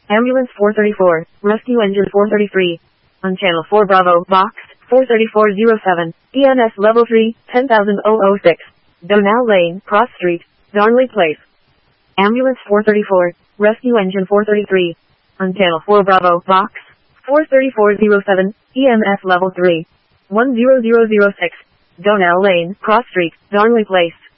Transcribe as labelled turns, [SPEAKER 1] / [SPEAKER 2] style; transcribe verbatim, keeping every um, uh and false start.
[SPEAKER 1] Ambulance four thirty-four, Rescue Engine four thirty-three. On Channel four Bravo, Box, four thirty-four oh seven, E M S Level three, ten thousand six. Donau Lane, Cross Street, Darnley Place. Ambulance four thirty-four, Rescue Engine four thirty-three. On Channel four Bravo, Box, four thirty-four oh seven, E M S Level three, one zero zero zero six. Donau Lane, Cross Street, Darnley Place.